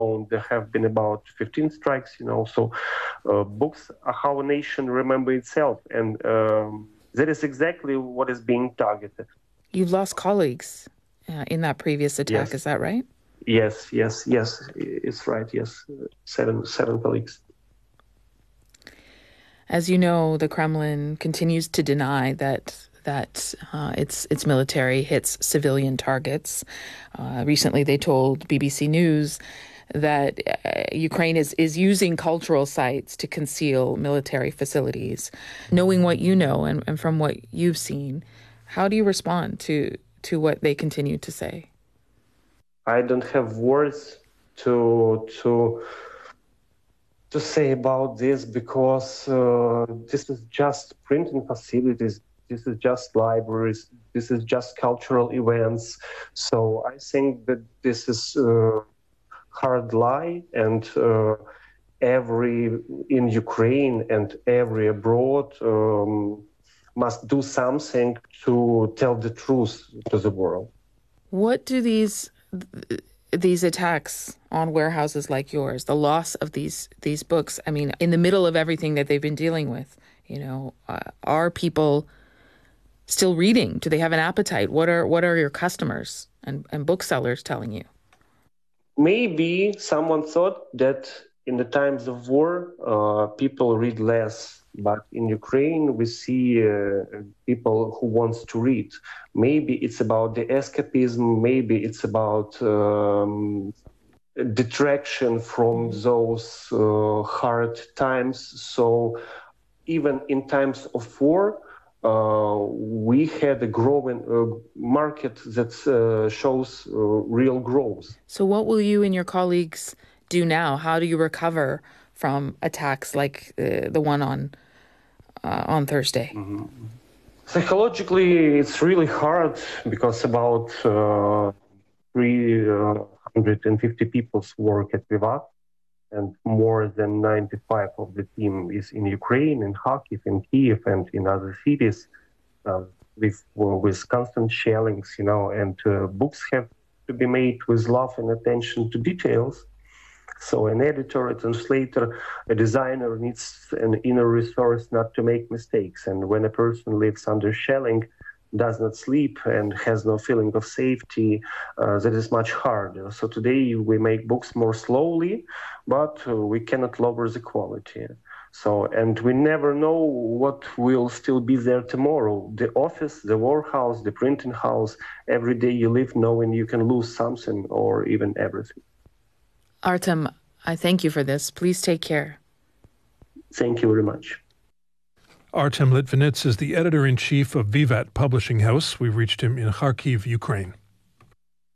There have been about 15 strikes, So books are how a nation remember itself. And that is exactly what is being targeted. You've lost colleagues in that previous attack, Yes. Is that right? Yes, it's right, yes. Seven colleagues. As you know, the Kremlin continues to deny that its military hits civilian targets. Recently, they told BBC News that Ukraine is using cultural sites to conceal military facilities. Knowing what you know and from what you've seen, how do you respond to what they continue to say? I don't have words to say about this, because this is just printing facilities, this is just libraries, this is just cultural events. So I think that this is hard lie, and every in Ukraine and every abroad must do something to tell the truth to the world. What do these attacks on warehouses like yours, the loss of these books, I mean, in the middle of everything that they've been dealing with, are people still reading? Do they have an appetite? What are your customers and booksellers telling you? Maybe someone thought that in the times of war, people read less. But in Ukraine, we see people who wants to read. Maybe it's about the escapism. Maybe it's about detraction from those hard times. So even in times of war, we had a growing market that shows real growth. So what will you and your colleagues do now? How do you recover from attacks like the one on Thursday? Mm-hmm. Psychologically, it's really hard, because about 350 people work at Vivat, and more than 95 of the team is in Ukraine, in Kharkiv, in Kiev, and in other cities, with constant shellings, and books have to be made with love and attention to details. So an editor, a translator, a designer needs an inner resource not to make mistakes. And when a person lives under shelling, does not sleep, and has no feeling of safety, that is much harder. So today we make books more slowly, but we cannot lower the quality. So, and we never know what will still be there tomorrow. The office, the warehouse, the printing house, every day you live knowing you can lose something or even everything. Artem, I thank you for this. Please take care. Thank you very much. Artem Litvinets is the editor-in-chief of Vivat Publishing House. We've reached him in Kharkiv, Ukraine.